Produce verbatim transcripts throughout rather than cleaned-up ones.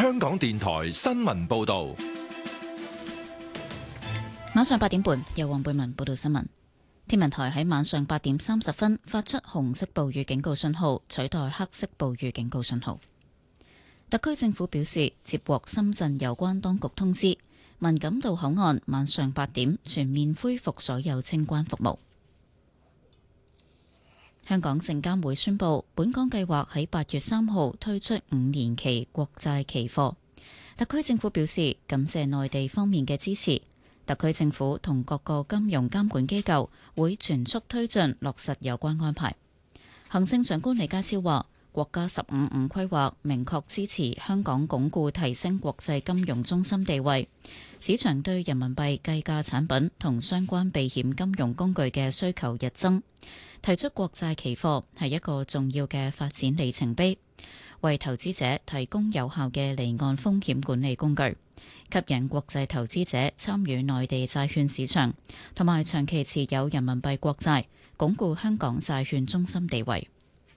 香港電台新聞報道。 晚上八點半，由黃貝文報道新聞。天文台喺晚上八點三十分發出紅色暴雨警告信號，取代黑色暴雨警告信號。特區政府表示，接獲深圳有關當局通知，文錦渡口岸晚上八點全面恢復所有清關服務。香港證監會宣布，本港計劃喺八月三號推出五年期國債期貨。特區政府表示，感謝內地方面嘅支持。特區政府同各個金融監管機構會全速推進落實有關安排。行政長官李家超話，國家十五五規劃明確支持香港鞏固提升國際金融中心地位，市場對人民幣計價產品同相關避險金融工具嘅需求日增，提出國債期貨係一個重要嘅發展里程碑，為投資者提供有效嘅離岸風險管理工具，吸引國際投資者參與內地債券市場，同埋長期持有人民幣國債，鞏固香港債券中心地位。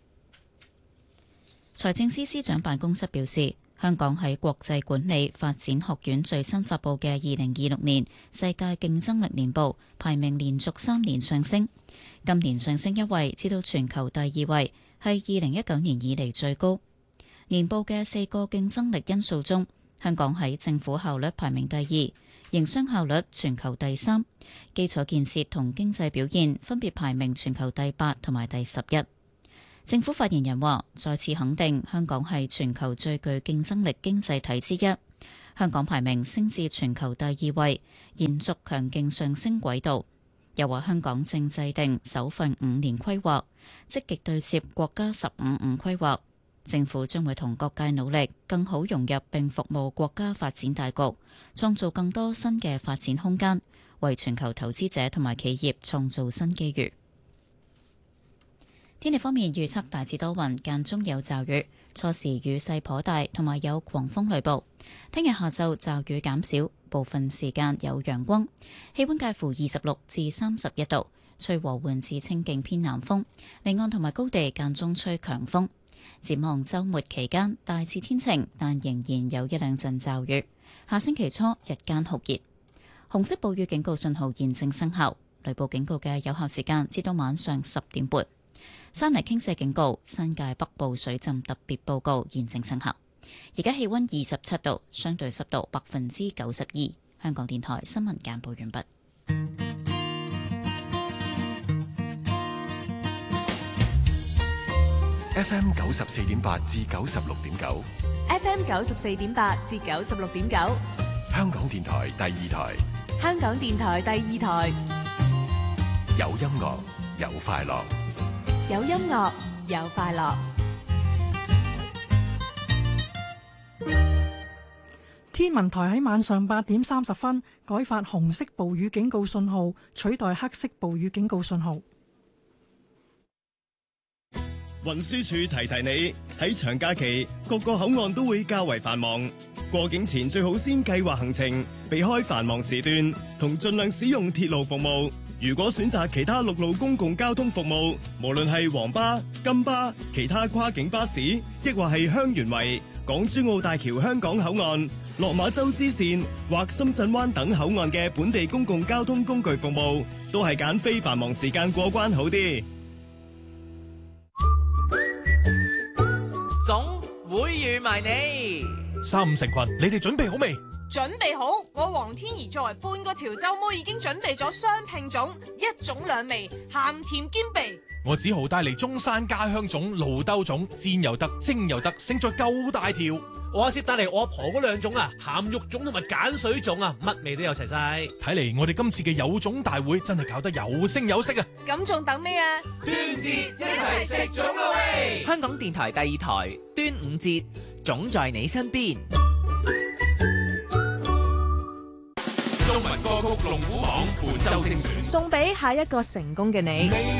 財政司司長辦公室表示，香港喺國際管理發展學院最新發布嘅二零二六年世界競爭力年報排名連續三年上升，今年上升一位，至到全球第二位，係二零一九年以嚟最高。年報嘅四個競爭力因素中，香港喺政府效率排名第二，營商效率全球第三，基礎建設同經濟表現分別排名全球第八同埋第十一。政府發言人話，再次肯定香港係全球最具競爭力經濟體之一，香港排名升至全球第二位，延續強勁上升軌道。又話香港正制定首份五年規劃，積極對接國家十五五規劃。政府將會同各界努力，更好融入並服務國家發展大局，創造更多新嘅發展空間，為全球投資者同埋企業創造新機遇。天氣方面預測大致多雲，間中有驟雨，初時雨勢頗大，同埋有狂風雷暴。聽日下晝驟雨減少，部分時間有陽光，氣溫介乎二十六至三十一度，吹和緩至清勁偏南風，離岸同埋高地間中吹強風。展望週末期間大致天晴，但仍然有一兩陣驟雨。下星期初日間酷熱，紅色暴雨警告信號現正生效，雷暴警告嘅有效時間至到晚上十點半。山泥傾瀉警告、新界北部水浸特別報告現正生效。而家氣溫二十七度，相對濕度百分之九十二。香港電台新聞簡報完畢。 F M 九十四點八至九十六點九 ，F M 九十四點八至九十六點九， 香港電台第二台， 香港電台第二台， 有音樂有快樂， 有音樂有快樂。 天文台喺晚上八點三十分改發紅色暴雨警告信號，取代黑色暴雨警告信號。 運輸署提提你，喺長假期各個口岸都會較為繁忙，過境前最好先計劃行程，避開繁忙時段，同盡量使用鐵路服務。如果選擇其他陸路公共交通服務，無論係黃巴、金巴、其他跨境巴士，抑或係香園圍、港珠澳大橋香港口岸、落馬洲支線或深圳灣等口岸嘅本地公共交通工具服務，都係揀非繁忙時間過關好啲。 總會預埋你。 三五成群，你哋準備好未？ 準備好，我黃天怡作為半個潮州妹，已經準備咗雙拼粽，一種兩味，鹹甜兼備。 我只好帶嚟中山家鄉粽、露兜粽，煎又得，蒸又得，勝在夠大條。 我阿攝帶嚟我阿婆嗰兩種啊，鹹肉粽同埋鹼水粽啊，乜味都有齊晒。 睇嚟我哋今次嘅有粽大會真係搞得有聲有色啊！ 咁仲等咩啊？ 端節一齊食粽啦喂！香港電台第二台端午節，粽在你身邊。 中文歌曲龍虎榜本周精選， 送俾下一個成功嘅你。